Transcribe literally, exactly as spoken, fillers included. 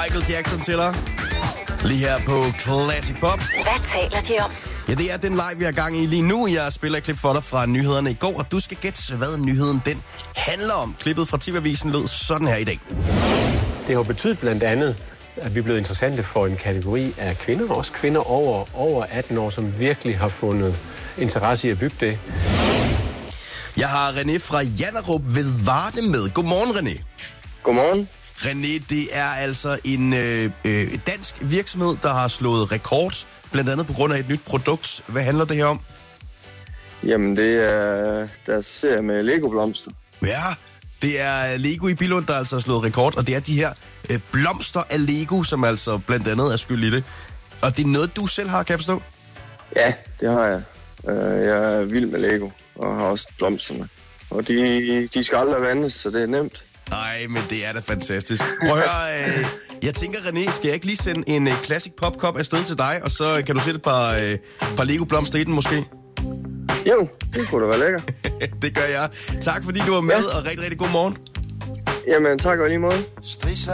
Michael Jackson til dig. Lige her på Classic Pop. Hvad taler de om? Ja, det er den live, vi har gang i lige nu. Jeg spiller et klip for dig fra nyhederne i går, og du skal gætte, hvad nyheden den handler om. Klippet fra T V-avisen lød sådan her i dag. Det har betydet blandt andet, at vi er blevet interessante for en kategori af kvinder, også kvinder over, over atten år, som virkelig har fundet interesse i at bygge det. Jeg har René fra Janderup ved Varde med. Godmorgen, René. Godmorgen. René, det er altså en øh, øh, dansk virksomhed, der har slået rekord, blandt andet på grund af et nyt produkt. Hvad handler det her om? Jamen, det er deres serie med Lego-blomster. Ja, det er Lego i Billund, der altså har slået rekord, og det er de her øh, blomster af Lego, som altså blandt andet er skyld i det. Og det er noget, du selv har, kan jeg forstå? Ja, det har jeg. Jeg er vild med Lego, og har også blomsterne. Og de, de skal aldrig vandes, så det er nemt. Nej, men det er da fantastisk. Prøv at høre, øh, jeg tænker, René, skal jeg ikke lige sende en øh, Classic Pop Cup afsted til dig, og så kan du sætte et par, øh, par Lego-blomster i den måske? Jo, det kunne da være lækker. Det gør jeg. Tak fordi du var med, ja. Og rigtig, rigtig god morgen. Jamen, tak og lige måde.